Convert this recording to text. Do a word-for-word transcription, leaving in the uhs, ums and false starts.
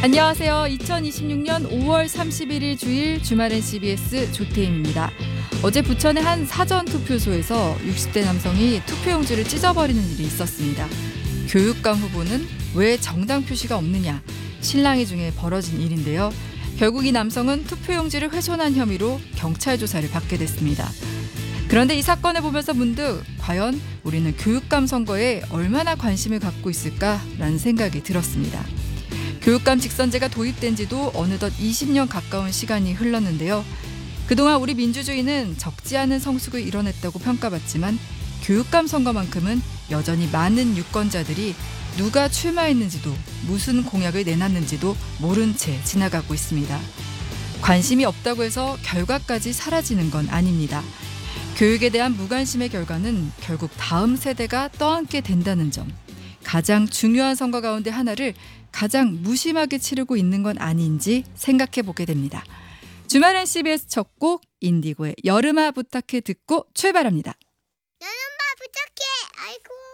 안녕하세요. 이천이십육 년 오월 삼십일일 주일 주말엔 씨비에스 조태임입니다. 어제 부천의 한 사전투표소에서 육십 대 남성이 투표용지를 찢어버리는 일이 있었습니다. 교육감 후보는 왜 정당 표시가 없느냐, 실랑이 중에 벌어진 일인데요. 결국 이 남성은 투표용지를 훼손한 혐의로 경찰 조사를 받게 됐습니다. 그런데 이 사건을 보면서 문득 과연 우리는 교육감 선거에 얼마나 관심을 갖고 있을까라는 생각이 들었습니다. 교육감 직선제가 도입된 지도 어느덧 이십 년 가까운 시간이 흘렀는데요. 그동안 우리 민주주의는 적지 않은 성숙을 이뤄냈다고 평가받지만 교육감 선거만큼은 여전히 많은 유권자들이 누가 출마했는지도 무슨 공약을 내놨는지도 모른 채 지나가고 있습니다. 관심이 없다고 해서 결과까지 사라지는 건 아닙니다. 교육에 대한 무관심의 결과는 결국 다음 세대가 떠안게 된다는 점. 가장 중요한 선거 가운데 하나를 가장 무심하게 치르고 있는 건 아닌지 생각해 보게 됩니다. 주말엔 씨비에스 첫 곡 인디고의 여름아 부탁해 듣고 출발합니다. 여름아 부탁해. 아이고.